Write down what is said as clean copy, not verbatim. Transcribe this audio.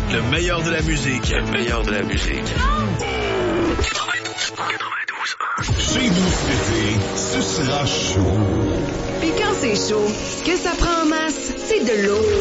Le meilleur de la musique. Le meilleur de la musique. 92.1. Chez vous cet été, ce sera chaud. Puis quand c'est chaud, ce que ça prend en masse, c'est de l'eau.